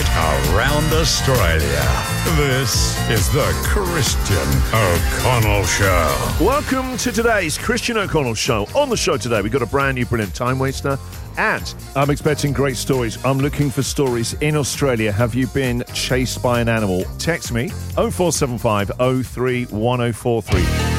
heard around Australia. This is the Christian O'Connell Show. Welcome to today's Christian O'Connell Show. On the show today, we've got a brand new brilliant time waster. And I'm expecting great stories. I'm looking for stories in Australia. Have you been chased by an animal? Text me 0475 03 1043.